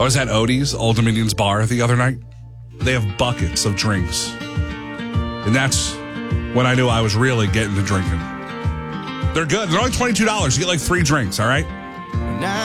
I was at Odie's, Old Dominion's bar, the other night. They have buckets of drinks. And that's when I knew I was really getting to drinking. They're good. They're only $22. You get like 3 drinks, all right?